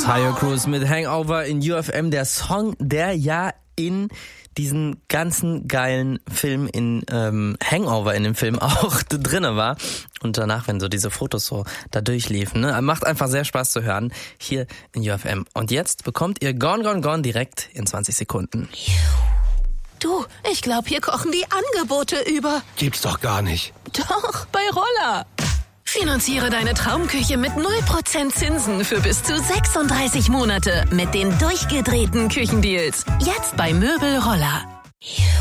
Tayo Cruz mit Hangover in UFM, der Song, der ja in diesen ganzen geilen Film in Hangover in dem Film auch drinne war. Und danach, wenn so diese Fotos so da durchliefen, ne? Macht einfach sehr Spaß zu hören hier in UFM. Und jetzt bekommt ihr Gone, Gone, Gone direkt in 20 Sekunden. Du, ich glaube, hier kochen die Angebote über. Gibt's doch gar nicht. Doch, bei Roller. Finanziere deine Traumküche mit 0% Zinsen für bis zu 36 Monate mit den durchgedrehten Küchendeals. Jetzt bei Möbel Roller.